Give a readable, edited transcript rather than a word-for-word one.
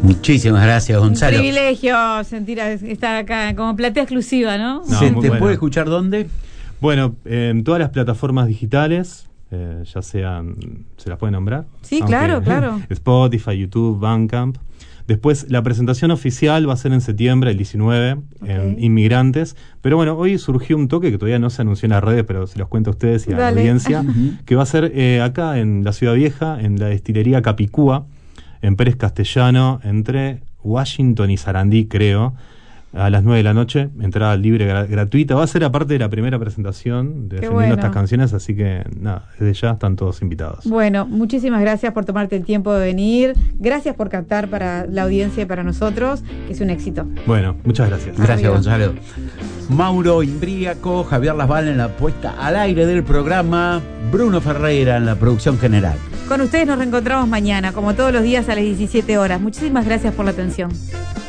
Muchísimas gracias, Gonzalo. Un privilegio estar acá como platea exclusiva, ¿no? ¿Se te puede escuchar dónde? Bueno, en todas las plataformas digitales, ya sean, ¿se las puede nombrar? Sí, claro. Spotify, YouTube, Bandcamp. Después, la presentación oficial va a ser en septiembre, el 19, en Inmigrantes. Pero bueno, hoy surgió un toque que todavía no se anunció en las redes, pero se los cuento a ustedes y a la audiencia, que va a ser acá en la Ciudad Vieja, en la destilería Capicúa, en Pérez Castellano, entre Washington y Sarandí, creo, a las 9 de la noche, entrada libre, gratuita. Va a ser aparte de la primera presentación defendiendo estas canciones, así que nada, desde ya están todos invitados. Bueno, muchísimas gracias por tomarte el tiempo de venir. Gracias por cantar para la audiencia y para nosotros, que es un éxito. Bueno, muchas gracias. Gracias, Gonzalo. Mauro Imbríaco, Javier Lasval en la puesta al aire del programa, Bruno Ferreira en la producción general. Con ustedes nos reencontramos mañana, como todos los días a las 17 horas. Muchísimas gracias por la atención.